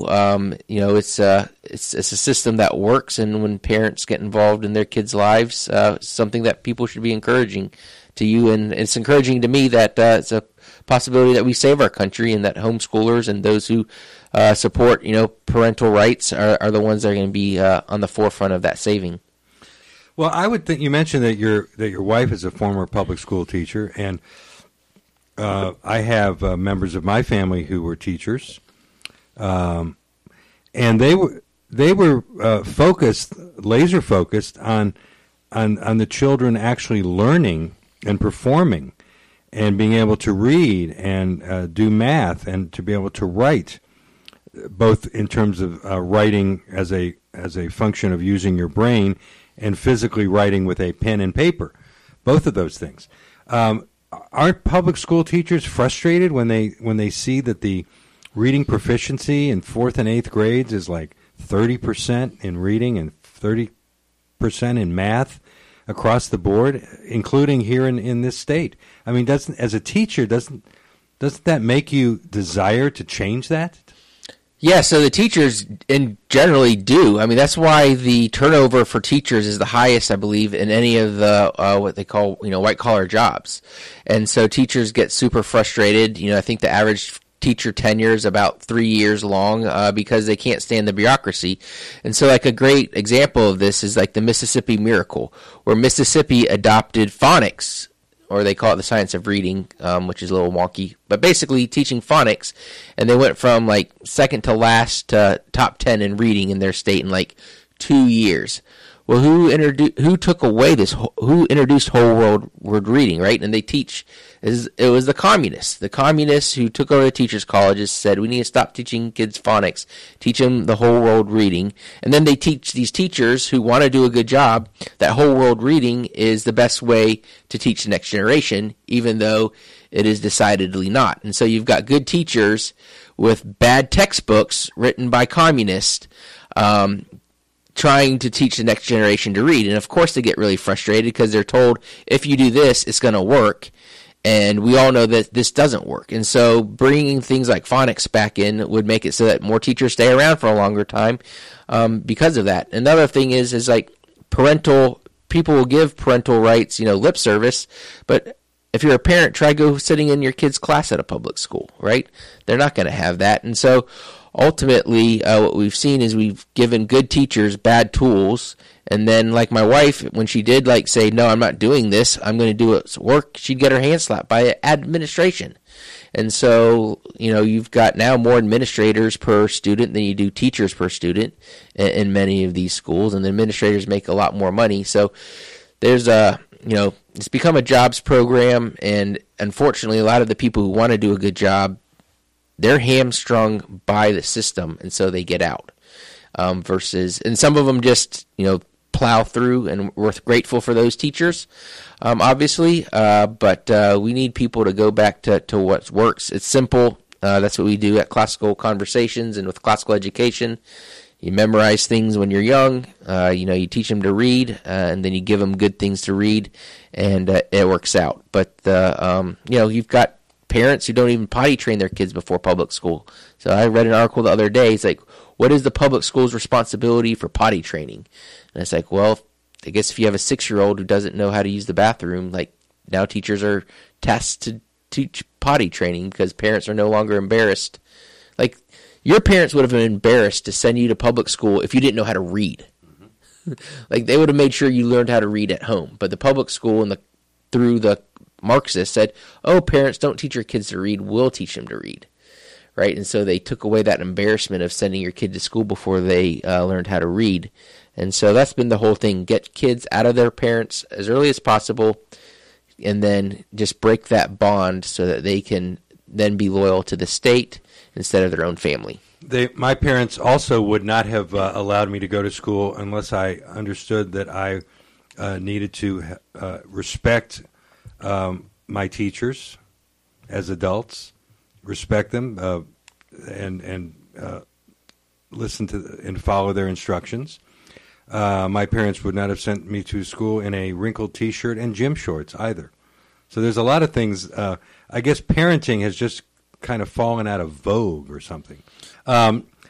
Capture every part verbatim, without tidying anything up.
um, you know, it's, uh, it's it's a system that works, and when parents get involved in their kids' lives, uh, something that people should be encouraging to you, and it's encouraging to me that uh, it's a possibility that we save our country, and that homeschoolers and those who uh, support, you know, parental rights are, are the ones that are going to be uh, on the forefront of that saving. Well, I would think you mentioned that your that your wife is a former public school teacher, and uh, I have uh, members of my family who were teachers, um, and they were they were uh, focused, laser focused on on on the children actually learning and performing, and being able to read and uh, do math, and to be able to write, both in terms of uh, writing as a as a function of using your brain, and physically writing with a pen and paper, both of those things. Um, aren't public school teachers frustrated when they when they see that the reading proficiency in fourth and eighth grades is like thirty percent in reading and thirty percent in math across the board, including here in, in this state? I mean, doesn't as a teacher, doesn't doesn't that make you desire to change that? Yeah, so the teachers in generally do. I mean, that's why the turnover for teachers is the highest, I believe, in any of the uh, what they call, you know, white collar jobs. And so teachers get super frustrated. You know, I think the average teacher tenure is about three years long uh, because they can't stand the bureaucracy. And so, like, a great example of this is like the Mississippi Miracle, where Mississippi adopted phonics, or they call it the science of reading, um, which is a little wonky, but basically teaching phonics, and they went from like second to last to top ten in reading in their state in like two years. Well, who introduced, who took away this, who introduced whole world word reading, right? And they teach, it was the communists. The communists who took over the teachers' colleges said, we need to stop teaching kids phonics, teach them the whole world reading. And then they teach these teachers who want to do a good job that whole world reading is the best way to teach the next generation, even though it is decidedly not. And so you've got good teachers with bad textbooks written by communists, um, trying to teach the next generation to read. And of course they get really frustrated because they're told, if you do this, it's going to work. And we all know that this doesn't work. And so bringing things like phonics back in would make it so that more teachers stay around for a longer time um, because of that. Another thing is, is like parental, people will give parental rights, you know, lip service, but if you're a parent, try go sitting in your kid's class at a public school, right? They're not going to have that. And so ultimately, uh, what we've seen is we've given good teachers bad tools, and then, like my wife, when she did like say, "No, I'm not doing this. I'm going to do it work," she'd get her hand slapped by administration. And so, you know, you've got now more administrators per student than you do teachers per student in, in many of these schools, and the administrators make a lot more money. So there's a, you know, it's become a jobs program, and unfortunately, a lot of the people who want to do a good job, they're hamstrung by the system, and so they get out. Um, versus, and some of them just, you know, plow through, and we're grateful for those teachers, um, obviously. Uh, but uh, we need people to go back to, to what works. It's simple. Uh, that's what we do at Classical Conversations and with classical education. You memorize things when you're young. Uh, you know, you teach them to read, uh, and then you give them good things to read, and uh, it works out. But uh, um, you know, you've got parents who don't even potty train their kids before public school. So I read an article the other day. It's like, what is the public school's responsibility for potty training? And it's like, well, I guess if you have a six-year-old who doesn't know how to use the bathroom, like now teachers are tasked to teach potty training because parents are no longer embarrassed. Like, your parents would have been embarrassed to send you to public school if you didn't know how to read. Mm-hmm. Like, they would have made sure you learned how to read at home. But the public school and the through the Marxists said, oh, parents, don't teach your kids to read. We'll teach them to read. Right? And so they took away that embarrassment of sending your kid to school before they uh, learned how to read. And so that's been the whole thing. Get kids out of their parents as early as possible, and then just break that bond so that they can then be loyal to the state instead of their own family. They, my parents also would not have uh, allowed me to go to school unless I understood that I uh, needed to uh, respect um, my teachers as adults, respect them, uh, and and uh, listen to and follow their instructions. Uh, my parents would not have sent me to school in a wrinkled T-shirt and gym shorts either. So there's a lot of things. Uh, I guess parenting has just kind of fallen out of vogue or something. Um,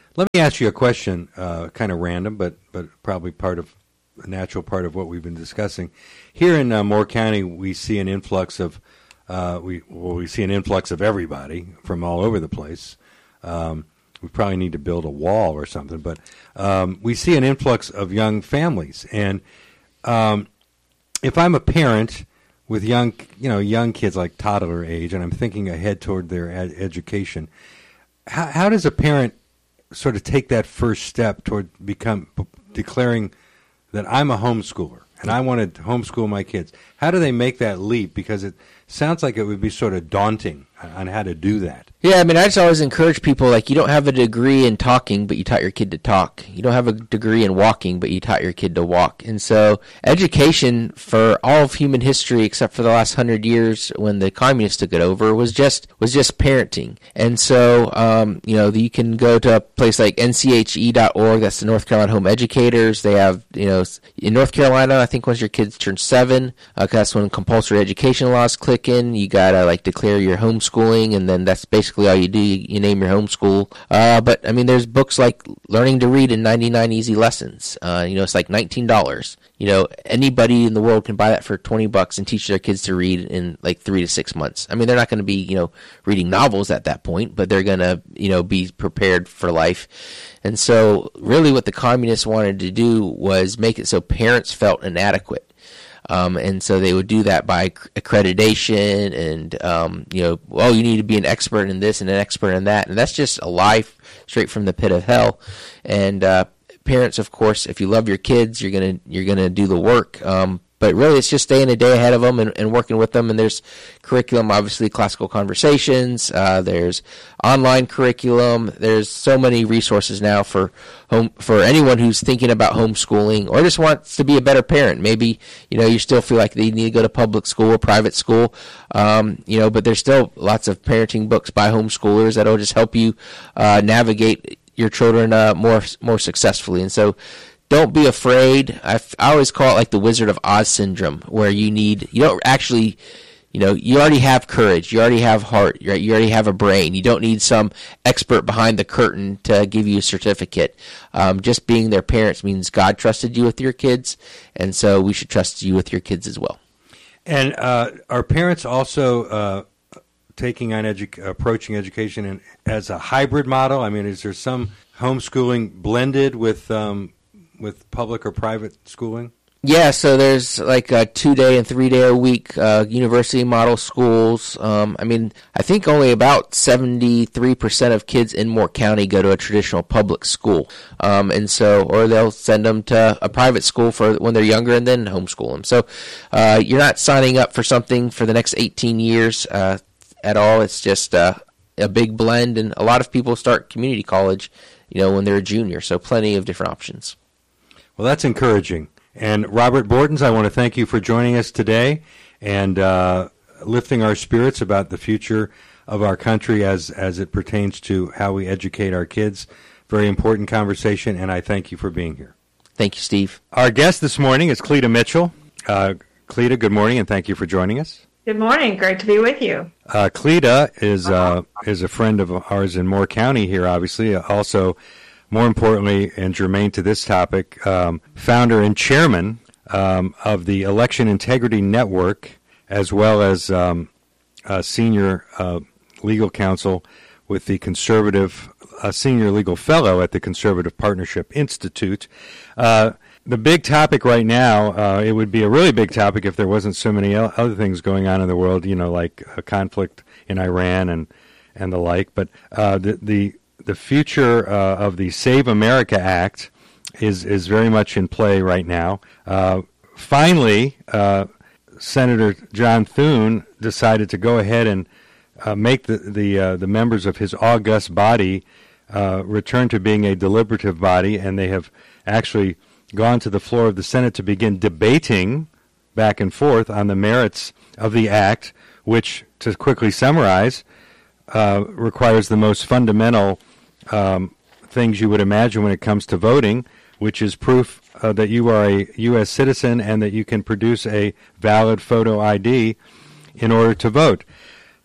Let me ask you a question, uh, kind of random, but but probably part of a natural part of what we've been discussing. Here in uh, Moore County, we see an influx of uh, we well, we see an influx of everybody from all over the place. Um, we probably need to build a wall or something, but um, we see an influx of young families. And um, if I'm a parent with young, you know, young kids like toddler age, and I'm thinking ahead toward their ed- education, how, how does a parent sort of take that first step toward become declaring that I'm a homeschooler and I want to homeschool my kids? How do they make that leap? Because it sounds like it would be sort of daunting on how to do that. Yeah, I mean, I just always encourage people, like, you don't have a degree in talking, but you taught your kid to talk. You don't have a degree in walking, but you taught your kid to walk. And so education for all of human history, except for the last hundred years when the communists took it over, was just was just parenting. And so, um, you know, you can go to a place like N C H E dot org. That's the North Carolina Home Educators. They have, you know, in North Carolina, I think once your kids turn seven, uh, that's when compulsory education laws click in. You got to, like, declare your homeschooling, and then that's basically all you do. You, you name your homeschool. Uh, but, I mean, there's books like Learning to Read in ninety-nine Easy Lessons. Uh, you know, it's like nineteen dollars. You know, anybody in the world can buy that for twenty bucks and teach their kids to read in like three to six months. I mean, they're not going to be, you know, reading novels at that point, but they're going to, you know, be prepared for life. And so really what the communists wanted to do was make it so parents felt inadequate. Um, and so they would do that by accreditation and, um, you know, well, you need to be an expert in this and an expert in that. And that's just a lie straight from the pit of hell. And uh, parents, of course, if you love your kids, you're going to you're gonna do the work. Um, but really, it's just staying a day ahead of them and, and working with them. And there's curriculum, obviously, classical conversations. Uh, there's online curriculum. There's so many resources now for home for anyone who's thinking about homeschooling or just wants to be a better parent. Maybe, you know, you still feel like they need to go to public school or private school, um, you know, but there's still lots of parenting books by homeschoolers that'll just help you uh, navigate your children uh, more more successfully. And so don't be afraid. I, f- I always call it like the Wizard of Oz syndrome, where you need, you don't actually, you know, you already have courage. You already have heart. You're, you already have a brain. You don't need some expert behind the curtain to give you a certificate. Um, just being their parents means God trusted you with your kids, and so we should trust you with your kids as well. And uh, are parents also uh, taking on edu- approaching education in, as a hybrid model? I mean, is there some homeschooling blended with um, with public or private schooling? Yeah, so there's like a two-day and three-day a week uh, university model schools. Um, I mean, I think only about seventy-three percent of kids in Moore County go to a traditional public school. Um, and so, or they'll send them to a private school for when they're younger and then homeschool them. So uh, you're not signing up for something for the next eighteen years uh, at all. It's just uh, a big blend, and a lot of people start community college, you know, when they're a junior. So plenty of different options. Well, that's encouraging. And Robert Bortons, I want to thank you for joining us today and uh, lifting our spirits about the future of our country as, as it pertains to how we educate our kids. Very important conversation, and I thank you for being here. Thank you, Steve. Our guest this morning is Cleta Mitchell. Uh, Cleta, good morning, and thank you for joining us. Good morning. Great to be with you. Uh, Cleta is, uh, is a friend of ours in Moore County here, obviously, also more importantly, and germane to this topic, um, founder and chairman um, of the Election Integrity Network, as well as um, a senior uh, legal counsel with the Conservative, a senior legal fellow at the Conservative Partnership Institute. Uh, the big topic right now, uh, it would be a really big topic if there wasn't so many other things going on in the world, you know, like a conflict in Iran and, and the like. But uh, the the The future uh, of the Save America Act is is very much in play right now. Uh, finally, uh, Senator John Thune decided to go ahead and uh, make the the, uh, the members of his august body uh, return to being a deliberative body, and they have actually gone to the floor of the Senate to begin debating back and forth on the merits of the act, which, to quickly summarize, uh, requires the most fundamental Um, things you would imagine when it comes to voting, which is proof uh, that you are a U S citizen and that you can produce a valid photo I D in order to vote.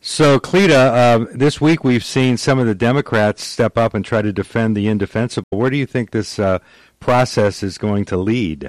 So, Cleta, uh, this week we've seen some of the Democrats step up and try to defend the indefensible. Where do you think this uh, process is going to lead?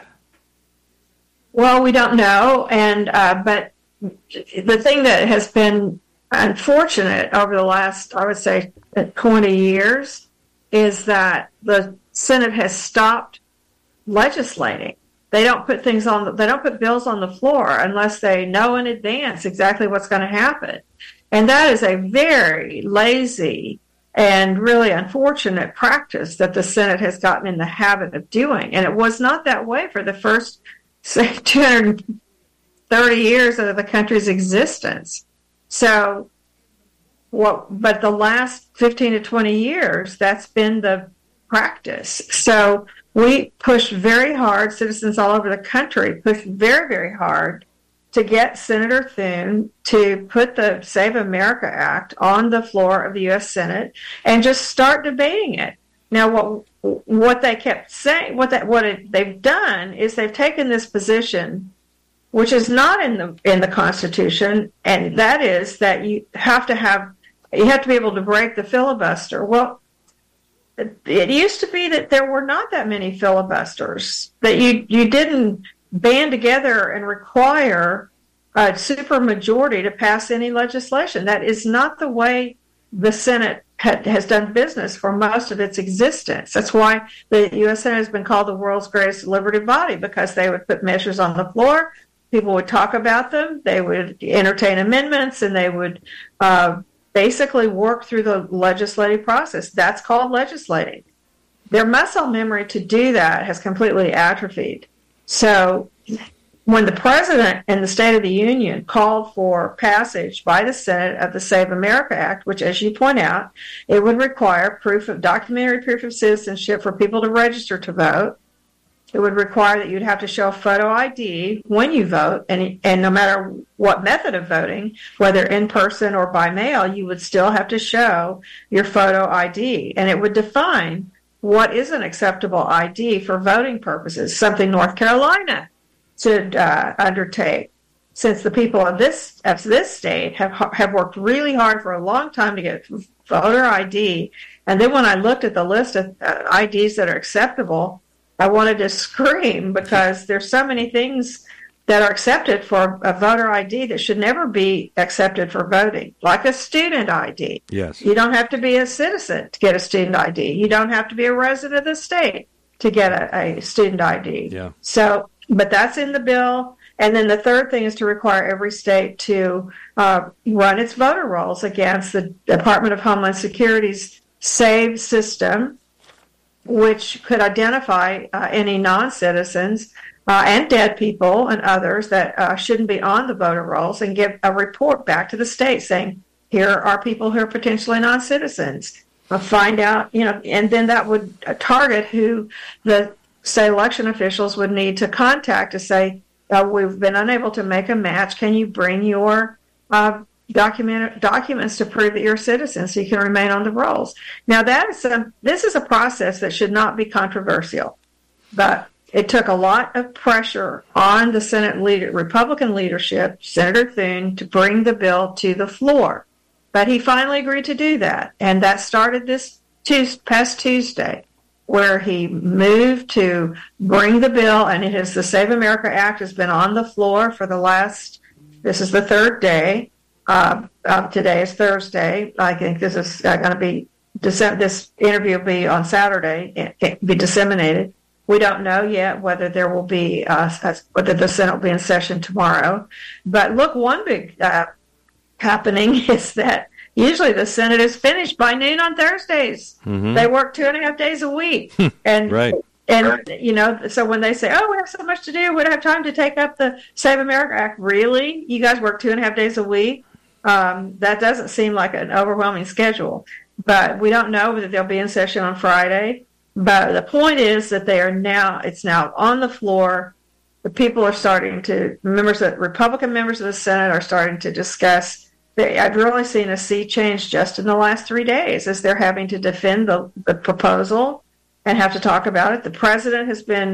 Well, we don't know, and uh, but the thing that has been unfortunate over the last, I would say, twenty years is that the Senate has stopped legislating. They don't put things on. The, they don't put bills on the floor unless they know in advance exactly what's going to happen. And that is a very lazy and really unfortunate practice that the Senate has gotten in the habit of doing. And it was not that way for the first, say, two hundred thirty years of the country's existence. So, what? But the last fifteen to twenty years, that's been the practice. So we pushed very hard, citizens all over the country pushed very, very hard to get Senator Thune to put the Save America Act on the floor of the U S Senate and just start debating it. Now, what what they kept saying, what that what it, they've done is they've taken this position, which is not in the in the Constitution, and that is that you have to have you have to be able to break the filibuster. Well, it used to be that there were not that many filibusters, that you you didn't band together and require a supermajority to pass any legislation. That is not the way the Senate ha- has done business for most of its existence. That's why the U S Senate has been called the world's greatest deliberative body, because they would put measures on the floor, people would talk about them, they would entertain amendments, and they would uh, basically work through the legislative process. That's called legislating. Their muscle memory to do that has completely atrophied. So when the President in the State of the Union called for passage by the Senate of the Save America Act, which, as you point out, it would require proof of documentary proof of citizenship for people to register to vote. It would require that you'd have to show photo I D when you vote, and and no matter what method of voting, whether in person or by mail, you would still have to show your photo I D, and it would define what is an acceptable I D for voting purposes, something North Carolina should uh, undertake, since the people of this of this state have have worked really hard for a long time to get voter I D. And then when I looked at the list of uh, I Ds that are acceptable, I wanted to scream, because there's so many things that are accepted for a voter I D that should never be accepted for voting, like a student I D. Yes. You don't have to be a citizen to get a student I D. You don't have to be a resident of the state to get a, a student I D. Yeah. So, but that's in the bill. And then the third thing is to require every state to uh, run its voter rolls against the Department of Homeland Security's SAVE system, which could identify uh, any non-citizens uh, and dead people and others that uh, shouldn't be on the voter rolls, and give a report back to the state saying, here are people who are potentially non-citizens. Uh, find out, you know, and then that would uh, target who the, say, election officials would need to contact to say, uh, we've been unable to make a match. Can you bring your uh, document documents to prove that you're a citizen so you can remain on the rolls? Now, that is some, this is a process that should not be controversial, but it took a lot of pressure on the Senate leader, Republican leadership, Senator Thune, to bring the bill to the floor. But he finally agreed to do that, and that started this Tuesday, past Tuesday, where he moved to bring the bill, and it is the Save America Act has been on the floor for the last, this is the third day. Uh, uh, today is Thursday. I think this is uh, going to be, this interview will be on Saturday, it, it be disseminated. We don't know yet whether there will be, uh, whether the Senate will be in session tomorrow. But look, one big uh, happening is that usually the Senate is finished by noon on Thursdays. Mm-hmm. They work two and a half days a week. and right. And, you know, so when they say, oh, we have so much to do, we don't have time to take up the Save America Act. Really? You guys work two and a half days a week? Um, that doesn't seem like an overwhelming schedule. But we don't know whether they'll be in session on Friday. But the point is that they are now, it's now on the floor. The people are starting to, members of, Republican members of the Senate are starting to discuss. They, I've really seen a sea change just in the last three days as they're having to defend the, the proposal and have to talk about it. The president has been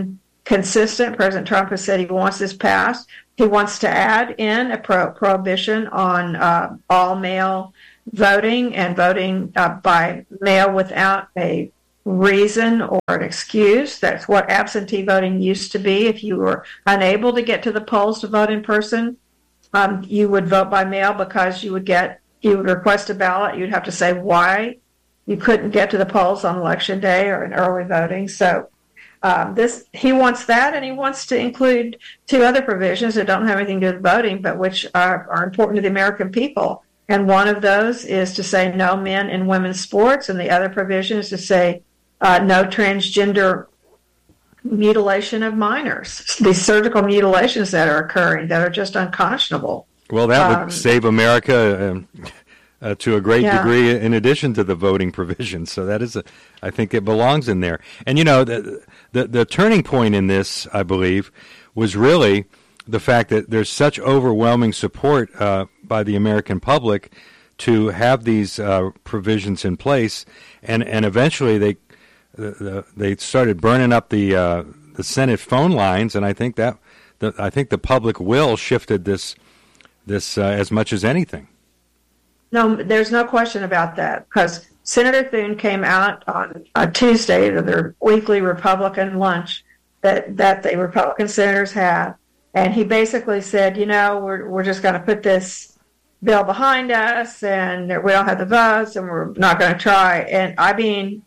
consistent. President Trump has said he wants this passed. He wants to add in a pro- prohibition on uh, all mail voting and voting uh, by mail without a reason or an excuse. That's what absentee voting used to be. If you were unable to get to the polls to vote in person, um, you would vote by mail because you would get, you would request a ballot. You'd have to say why you couldn't get to the polls on election day or in early voting. So um, this, he wants that, and he wants to include two other provisions that don't have anything to do with voting, but which are, are important to the American people. And one of those is to say no men in women's sports, and the other provision is to say uh, no transgender mutilation of minors. These surgical mutilations that are occurring that are just unconscionable. Well, that would um, save America um, uh, to a great yeah. degree, in addition to the voting provisions. So that is, a, I think, it belongs in there. And you know, the, the the turning point in this, I believe, was really the fact that there's such overwhelming support uh, by the American public to have these uh, provisions in place, and and eventually they the, the, they started burning up the uh, the Senate phone lines, and I think that the, I think the public will shifted this this uh, as much as anything. No, there's no question about that, because Senator Thune came out on, on Tuesday to their weekly Republican lunch that, that the Republican senators have, and he basically said, you know, we're we're just going to put this bill behind us, and we don't have the votes, and we're not going to try. And I mean,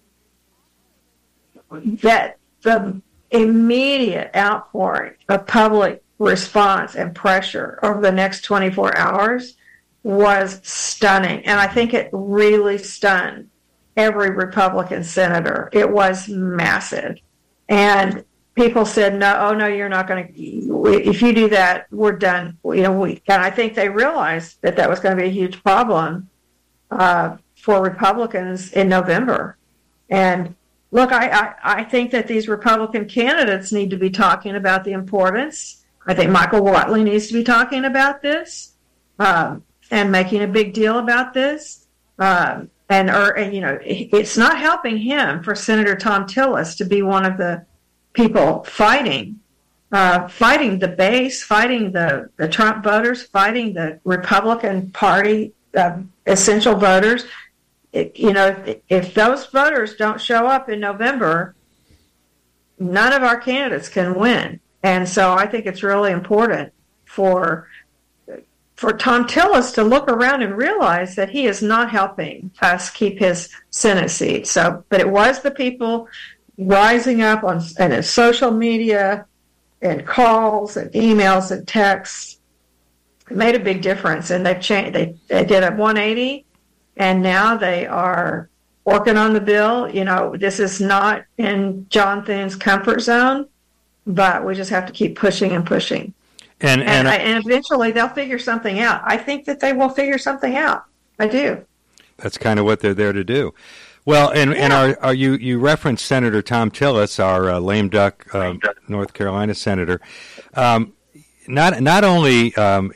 that the immediate outpouring of public response and pressure over the next twenty-four hours was stunning. And I think it really stunned every Republican senator. It was massive. And people said, no, oh, no, you're not going to, if you do that, we're done. You know, we, and I think they realized that that was going to be a huge problem uh, for Republicans in November. And look, I, I, I think that these Republican candidates need to be talking about the importance. I think Michael Whatley needs to be talking about this. Um, and making a big deal about this. Um, and, or, and, you know, it's not helping him for Senator Thom Tillis to be one of the people fighting, uh, fighting the base, fighting the, the Trump voters, fighting the Republican Party uh, essential voters. It, you know, if, if those voters don't show up in November, none of our candidates can win. And so I think it's really important for for Thom Tillis to look around and realize that he is not helping us keep his Senate seat. So, but it was the people rising up on and social media and calls and emails and texts. It made a big difference, and they've changed. They they did a one eighty, and now they are working on the bill. You know, this is not in John Thune's comfort zone, but we just have to keep pushing and pushing. And and, and, and eventually they'll figure something out. I think that they will figure something out. I do. That's kind of what they're there to do. Well, and, yeah. and are, are you, you referenced Senator Thom Tillis, our uh, lame duck uh, North Carolina senator. Um, not not only um,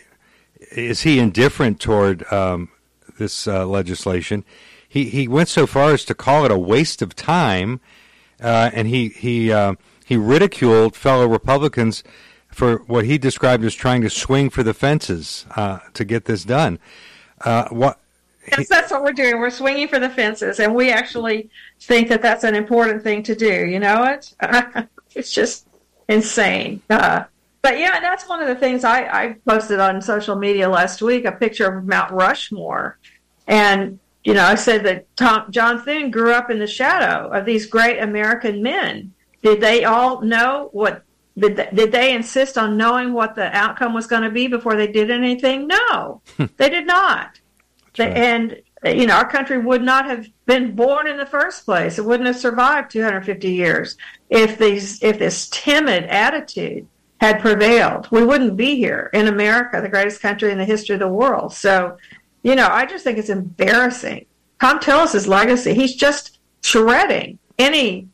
is he indifferent toward um, this uh, legislation, he, he went so far as to call it a waste of time, uh, and he he uh, he ridiculed fellow Republicans for what he described as trying to swing for the fences uh, to get this done. Uh, what? Yes, that's what we're doing. We're swinging for the fences, and we actually think that that's an important thing to do. You know it? It's just insane. Uh, but yeah, that's one of the things I, I posted on social media last week, a picture of Mount Rushmore. And, you know, I said that Tom, John Thune grew up in the shadow of these great American men. Did they all know what Did they, did they insist on knowing what the outcome was going to be before they did anything? No, they did not. They, right. And, you know, our country would not have been born in the first place. It wouldn't have survived two hundred fifty years if these if this timid attitude had prevailed. We wouldn't be here in America, the greatest country in the history of the world. So, you know, I just think it's embarrassing. Thom Tillis' legacy, he's just shredding any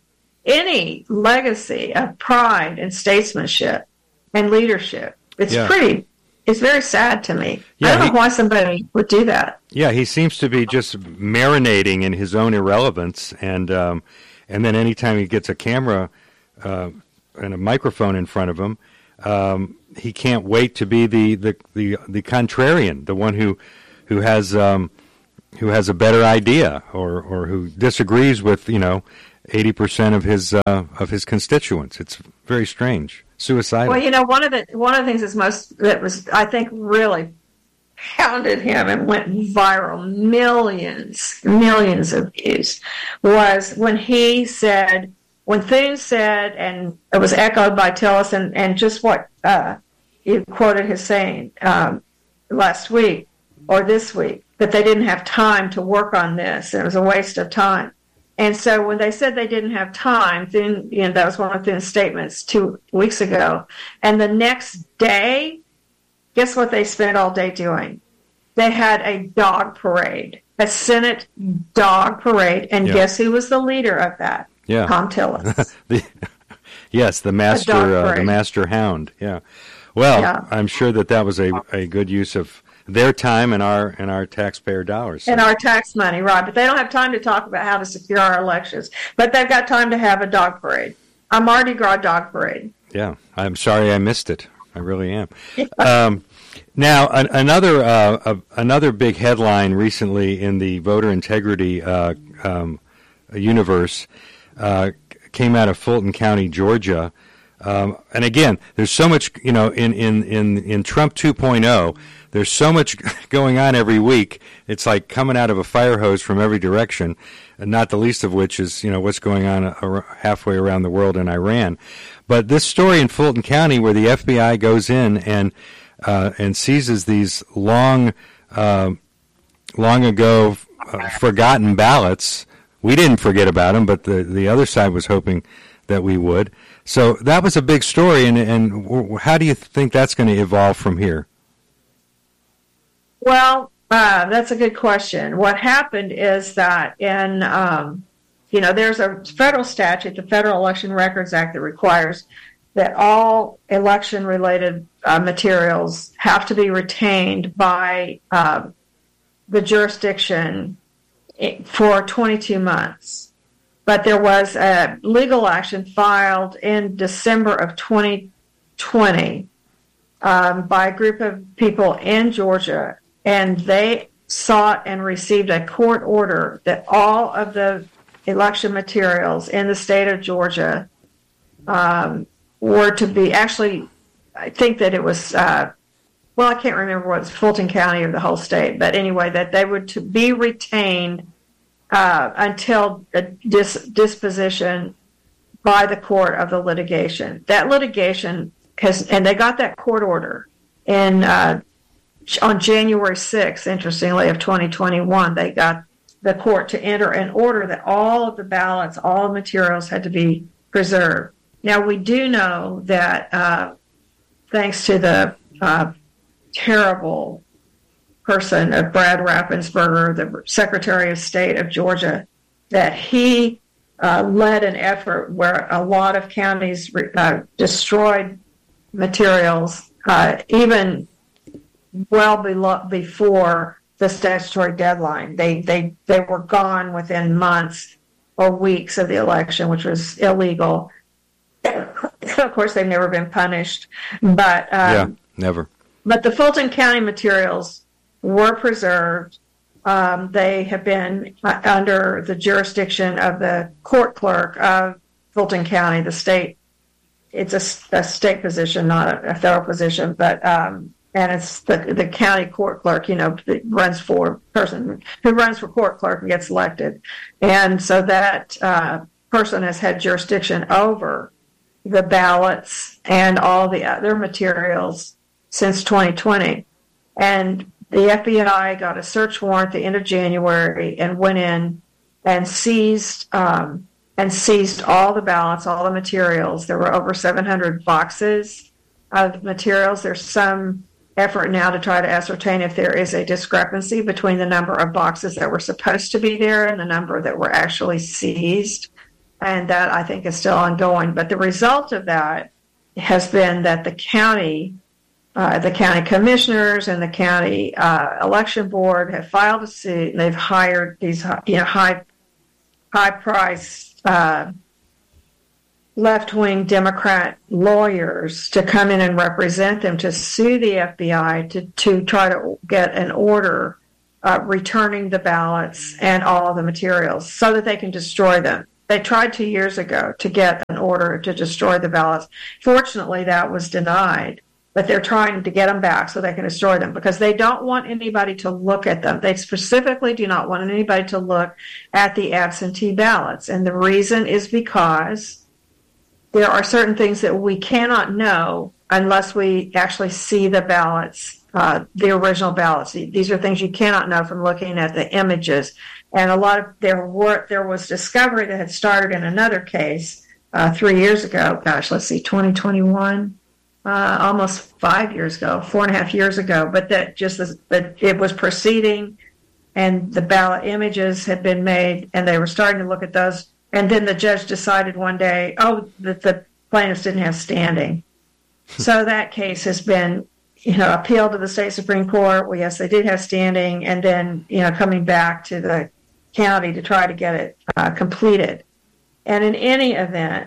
any legacy of pride and statesmanship and leadership. It's yeah. pretty, it's very sad to me. Yeah, I don't he, know why somebody would do that. Yeah, he seems to be just marinating in his own irrelevance, and um, and then anytime he gets a camera uh, and a microphone in front of him, um, he can't wait to be the, the, the, the contrarian, the one who who has um, who has a better idea or, or who disagrees with you know eighty percent of his uh, of his constituents. It's very strange, suicidal. Well, you know, one of the one of the things that's most that was I think really pounded him and went viral, millions, millions of views, was when he said, when Thune said, and it was echoed by Tillerson, and just what uh, you quoted his saying um, last week or this week, that they didn't have time to work on this, and it was a waste of time. And so when they said they didn't have time, Thune, you know, that was one of Thune's statements two weeks ago, and the next day, guess what they spent all day doing? They had a dog parade, a Senate dog parade, and yeah. Guess who was the leader of that? Yeah, Thom Tillis. the, yes, the master, uh, the master hound. Yeah. Well, yeah. I'm sure that that was a, a good use of their time and our and our taxpayer dollars, so. And our tax money, right? But they don't have time to talk about how to secure our elections. But they've got time to have a dog parade, a Mardi Gras dog parade. Yeah, I'm sorry I missed it. I really am. um, now, an, another uh, uh, another big headline recently in the voter integrity uh, um, universe uh, came out of Fulton County, Georgia. Um, and again, there's so much, you know, in, in, in, in Trump two point oh, there's so much going on every week. It's like coming out of a fire hose from every direction, and not the least of which is, you know, what's going on halfway around the world in Iran. But this story in Fulton County where the F B I goes in and uh, and seizes these long, uh, long ago uh, forgotten ballots. We didn't forget about them, but the, the other side was hoping that we would. So that was a big story, and, and how do you think that's going to evolve from here? Well, uh, that's a good question. What happened is that in, um, you know, there's a federal statute, the Federal Election Records Act, that requires that all election-related uh, materials have to be retained by uh, the jurisdiction for twenty-two months. But there was a legal action filed in December of twenty twenty um, by a group of people in Georgia, and they sought and received a court order that all of the election materials in the state of Georgia um, were to be, actually, I think that it was, uh, well, I can't remember what it was, Fulton County or the whole state, but anyway, that they were to be retained Uh, until a dis- disposition by the court of the litigation. That litigation has, and they got that court order in uh, on January sixth, interestingly, of twenty twenty-one. They got the court to enter an order that all of the ballots, all materials had to be preserved. Now, we do know that uh, thanks to the uh, terrible person of Brad Raffensperger, the Secretary of State of Georgia, that he uh, led an effort where a lot of counties uh, destroyed materials, uh, even well below, before the statutory deadline. They they they were gone within months or weeks of the election, which was illegal. Of course, they've never been punished, but um, yeah, never. But the Fulton County materials were preserved. Um, they have been uh, under the jurisdiction of the court clerk of Fulton County, the state. It's a, a state position, not a, a federal position, but um, and it's the the county court clerk, you know, that runs for person who runs for court clerk and gets elected, and so that uh, person has had jurisdiction over the ballots and all the other materials since twenty twenty, and the F B I got a search warrant at the end of January and went in and seized um, and seized all the ballots, all the materials. There were over seven hundred boxes of materials. There's some effort now to try to ascertain if there is a discrepancy between the number of boxes that were supposed to be there and the number that were actually seized. And that, I think, is still ongoing. But the result of that has been that the county Uh, the county commissioners and the county uh, election board have filed a suit, and they've hired these, you know, high, high-priced uh, left-wing Democrat lawyers to come in and represent them to sue the F B I to, to try to get an order uh, returning the ballots and all of the materials so that they can destroy them. They tried two years ago to get an order to destroy the ballots. Fortunately, that was denied, but they're trying to get them back so they can destroy them because they don't want anybody to look at them. They specifically do not want anybody to look at the absentee ballots. And the reason is because there are certain things that we cannot know unless we actually see the ballots, uh, the original ballots. These are things you cannot know from looking at the images. And a lot of there were there was discovery that had started in another case uh, three years ago. Gosh, let's see, twenty twenty-one, uh, almost five years ago, four and a half years ago. But that just that it was proceeding, and the ballot images had been made, and they were starting to look at those. And then the judge decided one day, oh, that the plaintiffs didn't have standing. So that case has been, you know, appealed to the state Supreme Court. Well, yes, they did have standing, and then, you know, coming back to the county to try to get it uh, completed. And in any event,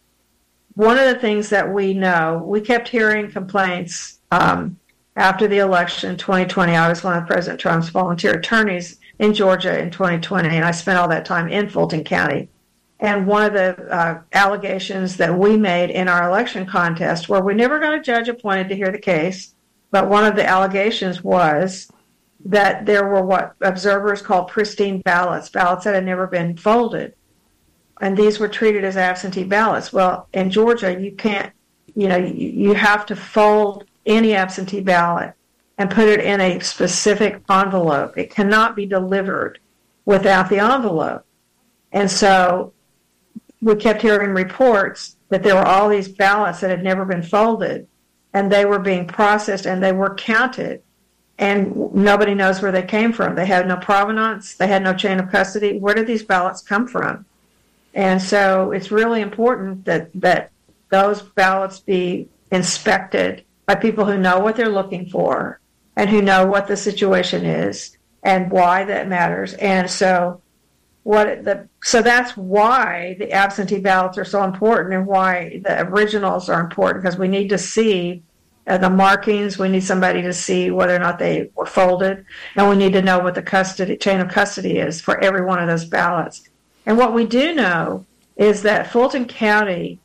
one of the things that we know, we kept hearing complaints um, after the election in twenty twenty. I was one of President Trump's volunteer attorneys in Georgia in twenty twenty, and I spent all that time in Fulton County. And one of the uh, allegations that we made in our election contest, where we never got a judge appointed to hear the case, but one of the allegations was that there were what observers called pristine ballots, ballots that had never been folded. And these were treated as absentee ballots. Well, in Georgia, you can't, you know, you, you have to fold any absentee ballot and put it in a specific envelope. It cannot be delivered without the envelope. And so we kept hearing reports that there were all these ballots that had never been folded, and they were being processed and they were counted, and nobody knows where they came from. They had no provenance. They had no chain of custody. Where did these ballots come from? And so it's really important that, that those ballots be inspected by people who know what they're looking for and who know what the situation is and why that matters. And so what the so that's why the absentee ballots are so important and why the originals are important, because we need to see uh, the markings. We need somebody to see whether or not they were folded, and we need to know what the custody chain of custody is for every one of those ballots. And what we do know is that Fulton County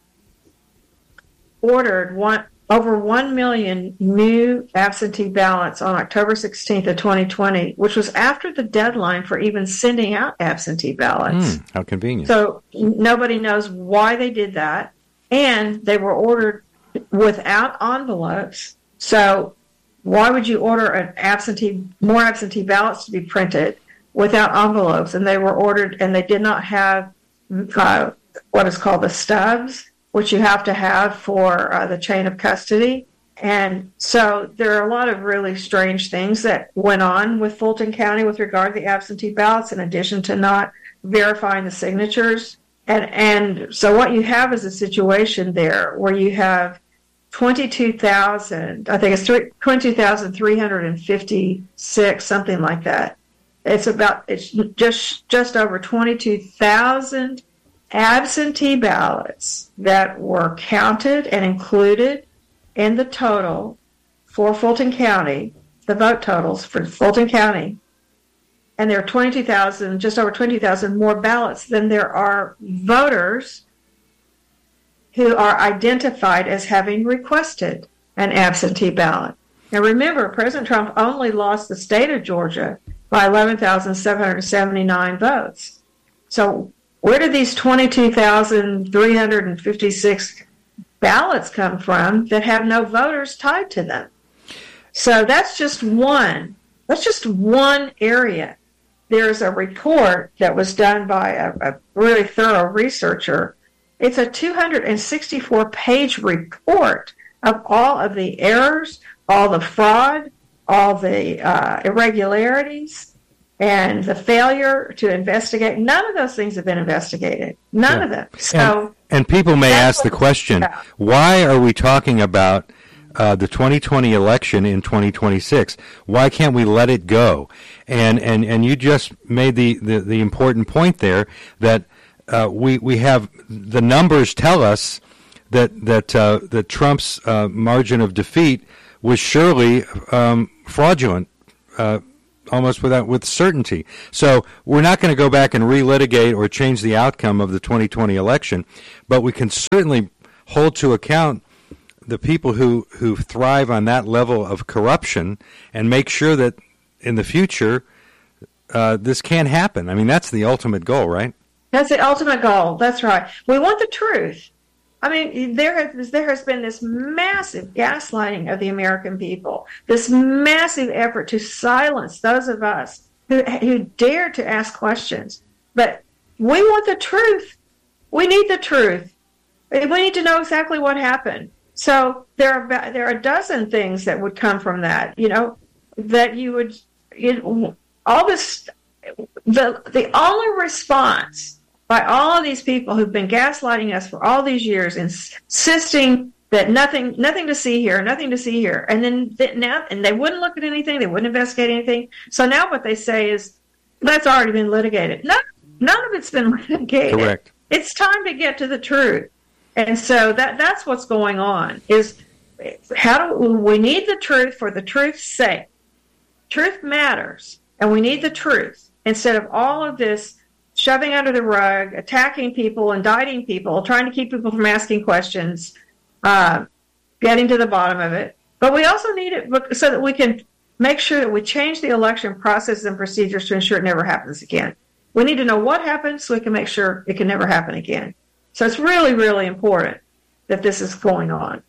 ordered one over one million new absentee ballots on October sixteenth of twenty twenty, which was after the deadline for even sending out absentee ballots. Mm, how convenient. So nobody knows why they did that. And they were ordered without envelopes. So why would you order an absentee, more absentee ballots to be printed without envelopes? And they were ordered, and they did not have uh, what is called the stubs, which you have to have for uh, the chain of custody. And so there are a lot of really strange things that went on with Fulton County with regard to the absentee ballots, in addition to not verifying the signatures. And and so what you have is a situation there where you have twenty-two thousand, I think it's twenty-two thousand three hundred fifty-six, something like that. It's about, it's just just over twenty-two thousand absentee ballots that were counted and included in the total for Fulton County, the vote totals for Fulton County. And there are twenty-two thousand, just over twenty thousand more ballots than there are voters who are identified as having requested an absentee ballot. Now remember, President Trump only lost the state of Georgia by eleven thousand seven hundred seventy-nine votes. So where did these twenty-two thousand three hundred fifty-six ballots come from that have no voters tied to them? So that's just one. That's just one area. There's a report that was done by a, a really thorough researcher. It's a two hundred sixty-four page report of all of the errors, all the fraud, all the uh, irregularities, and the failure to investigate. None of those things have been investigated. None yeah. of them. So, and, and people may ask the question, why are we talking about uh, the twenty twenty election in twenty twenty-six? Why can't we let it go? And and, and you just made the, the, the important point there that uh, we we have the numbers tell us that that uh, that Trump's uh, margin of defeat was surely um, fraudulent, uh, almost without with certainty. So we're not going to go back and relitigate or change the outcome of the twenty twenty election, but we can certainly hold to account the people who, who thrive on that level of corruption and make sure that in the future uh, this can't happen. I mean, that's the ultimate goal, right? That's the ultimate goal. That's right. We want the truth. I mean, there has, there has been this massive gaslighting of the American people, this massive effort to silence those of us who, who dare to ask questions. But we want the truth. We need the truth. We need to know exactly what happened. So there are there are a dozen things that would come from that. You know, that you would you, all this. The the only response by all of these people who've been gaslighting us for all these years, insisting that nothing nothing to see here, nothing to see here, and then they, now and they wouldn't look at anything, they wouldn't investigate anything. So now what they say is that's already been litigated. None none of it's been litigated. Correct. It's time to get to the truth. And so that that's what's going on, is how do we need the truth for the truth's sake. Truth matters, and we need the truth instead of all of this shoving under the rug, attacking people, indicting people, trying to keep people from asking questions, uh, getting to the bottom of it. But we also need it so that we can make sure that we change the election processes and procedures to ensure it never happens again. We need to know what happened so we can make sure it can never happen again. So it's really, really important that this is going on.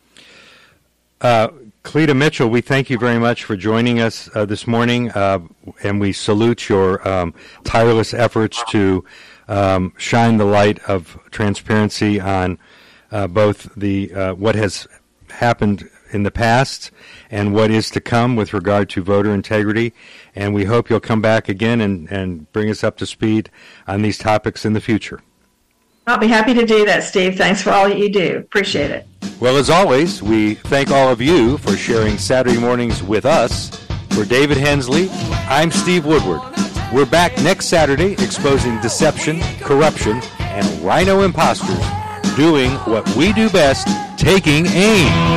Uh, Cleta Mitchell, we thank you very much for joining us uh, this morning, uh, and we salute your um, tireless efforts to um, shine the light of transparency on uh, both the uh, what has happened in the past and what is to come with regard to voter integrity. And we hope you'll come back again and, and bring us up to speed on these topics in the future. I'll be happy to do that, Steve. Thanks for all that you do. Appreciate it. Well, as always, we thank all of you for sharing Saturday mornings with us. For David Hensley, I'm Steve Woodward. We're back next Saturday exposing deception, corruption, and rhino imposters, doing what we do best, taking aim.